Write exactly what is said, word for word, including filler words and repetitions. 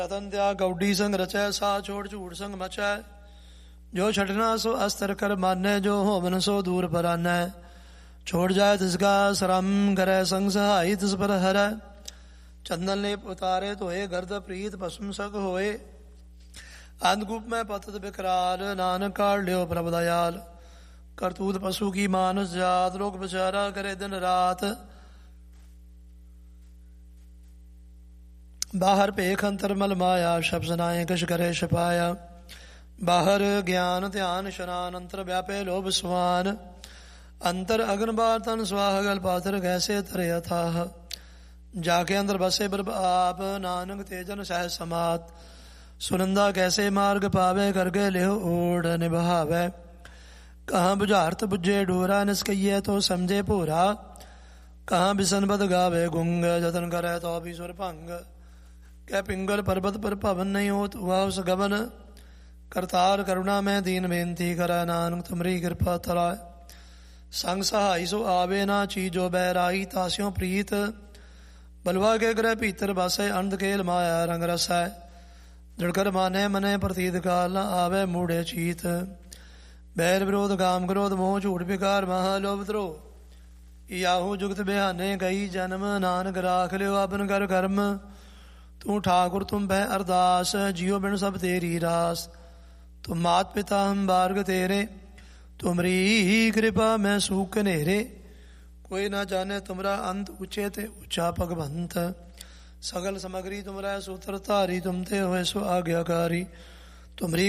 रतन त्याग कौडी संग रचै सा छोड़ झूठ संग मचै जो छटना सो अस्तर कर मानै जो होवन सो दूर परानै छोड़ जाए तिसका श्रम करे संग सहाई तिस पर हरै चंदन लेप उतारे धोए गर्द प्रीत भस्म सग होए अंधकूप में पतत बिकराल नानक काढ़ लियो प्रभ दयाल करतूत पशु की मानस जात लोक बेचारा करे दिन रात बाहर पेख अंतर मल माया शब्द नाए कश करे छपाया बाहर ज्ञान ध्यान शनान अंतर व्यापे लोभ स्वान अंतर अग्न बातन स्वाह गल पात्र कैसे तरे अथाह जाके अंदर बसे बरब आप नानक तेजन सह समात सुनंदा कैसे मार्ग पावे करके लेहो ओढ़ निभावे कहाँ बुझारत बुझे डोरा निस्कइये तो समझे भोरा कहाँ बिसन बद गावे गुंग जतन करे तो भी सुर भंग कै पिंगल पर्वत पर पवन नहीं होत हुआ उस गवन करतार करुणा में दीन बेनती करे नानक तुमरी कृपा तराय संग सहाय सो आवे ना चीजो बैराई तास्यों प्रीत बलवा के ग्रह भीतर बसे अंध केल माया रंग रसै जड़कर माने मने प्रतीत काल न आवे मूढ़े चीत बैर विरोध काम क्रोध मोह झूठ विकार महालोभ द्रोह याहू जुगत बहाने कई जन्म नानक राख लियो अपन कर कर्म तू ठाकुर तुम भय अरदास जियो बिन सब तेरी रास तुम मात पिता हम बार्ग तेरे तुमरी ही कृपा मैं सूख नेरे कोई ना जाने तुमरा अंत ऊंचे ते ऊंचा भगवंत सगल सामग्री तुमरा सूत्र धारी तुम ते होए सो आज्ञाकारी तुमरी